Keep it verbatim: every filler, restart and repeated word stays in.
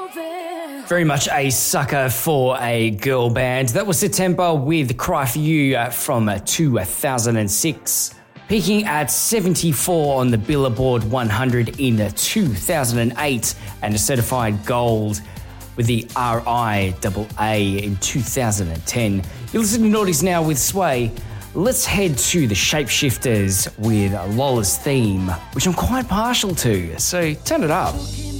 Very much a sucker for a girl band. That was September with Cry For You uh, from uh, two thousand six. Peaking at seventy-four on the Billboard one hundred in uh, two thousand eight and a certified gold with the R I A A in two thousand ten. You're listening to Naughties Now with Sway. Let's head to the Shapeshifters with Lola's theme, which I'm quite partial to, so turn it up.